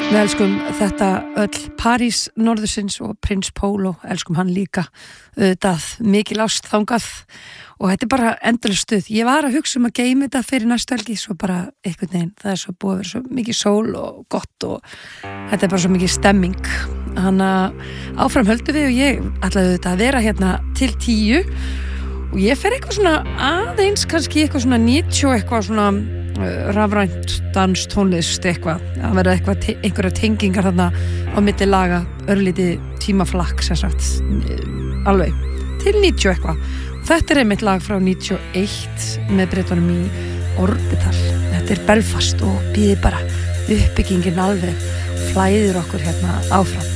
Við elskum þetta öll París norðursins og Prins Pólo, elskum hann líka auðvitað, mikil ást þangað og þetta bara endalaust stuð. Ég var að hugsa að geyma þetta fyrir næstu helgi, svo bara einhvern veginn, það svo búið að vera svo mikið sól og gott og þetta bara svo mikið stemming. Þannig að áfram höldum við og ég ætlaði auðvitað að vera hérna til 10 og ég fer eitthvað svona aðeins, kannski eitthvað svona 90 eitthvað svona rafrænt dans tónlist eitthvað, að vera eitthvað einhverja tengingar þarna á milli laga, örlítið tímaflakk sem sagt, alveg til 90 eitthvað og þetta einmitt lag frá 91 með Bretunum í Orbital. Þetta Belfast og býði bara uppbyggingin alveg flæðir okkur hérna áfram.